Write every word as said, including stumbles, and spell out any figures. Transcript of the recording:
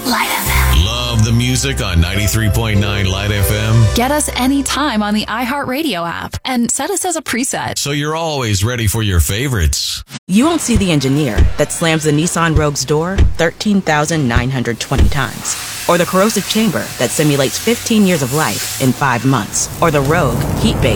Light F M. Love the music on ninety-three point nine Light F M? Get us anytime on the iHeartRadio app and set us as a preset. So you're always ready for your favorites. You won't see the engineer that slams the Nissan Rogue's door thirteen thousand nine hundred twenty times. Or the corrosive chamber that simulates fifteen years of life in five months. Or the Rogue heat bake